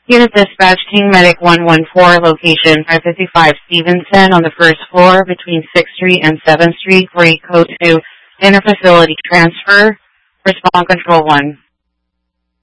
Unit Dispatch, King Medic 114, location 555 Stevenson on the first floor between 6th Street and 7th Street for a code 2 interfacility transfer. Respond Control 1.